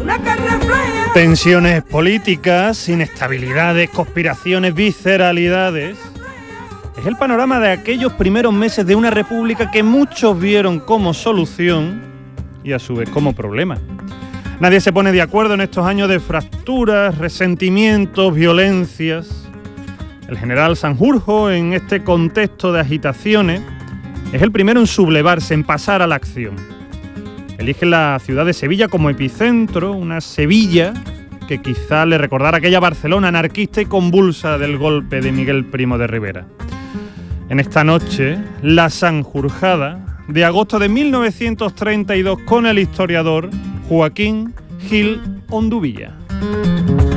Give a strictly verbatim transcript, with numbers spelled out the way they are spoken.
Tensiones políticas, inestabilidades, conspiraciones, visceralidades. Es el panorama de aquellos primeros meses de una república que muchos vieron como solución y a su vez como problema. Nadie se pone de acuerdo en estos años de fracturas, resentimientos, violencias. El general Sanjurjo, en este contexto de agitaciones, es el primero en sublevarse, en pasar a la acción. Elige la ciudad de Sevilla como epicentro, una Sevilla que quizá le recordara aquella Barcelona anarquista y convulsa del golpe de Miguel Primo de Rivera. En esta noche, la Sanjurjada de agosto de mil novecientos treinta y dos con el historiador Joaquín Gil Onduvilla.